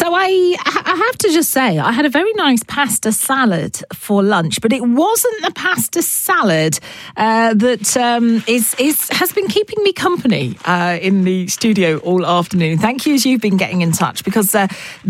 So I have to just say, I had a very nice pasta salad for lunch, but it wasn't the pasta salad that has been keeping me company in the studio all afternoon. Thank you as you've been getting in touch, because